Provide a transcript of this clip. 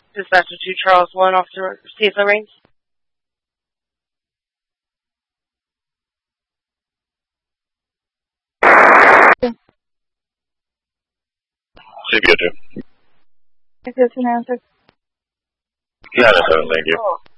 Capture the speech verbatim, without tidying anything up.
Dispatcher two, Charles one, Officer Cecil Raines. C P O two. Is this an answer? Yeah, that's all. Thank you. Oh.